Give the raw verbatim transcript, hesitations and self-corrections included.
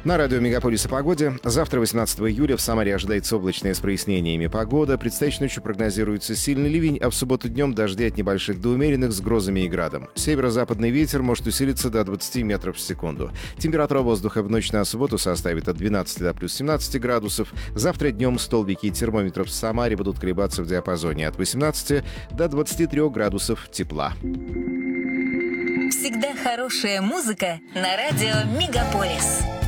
На радио «Мегаполис» о погоде. Завтра, восемнадцатого июля, в Самаре ожидается облачная с прояснениями погода. Предстоящей ночью прогнозируется сильный ливень, а в субботу днем дожди от небольших до умеренных с грозами и градом. Северо-западный ветер может усилиться до двадцати метров в секунду. Температура воздуха в ночь на субботу составит от двенадцати до плюс семнадцати градусов. Завтра днем столбики термометров в Самаре будут колебаться в диапазоне от восемнадцати до двадцати трёх градусов тепла. Всегда хорошая музыка на радио «Мегаполис».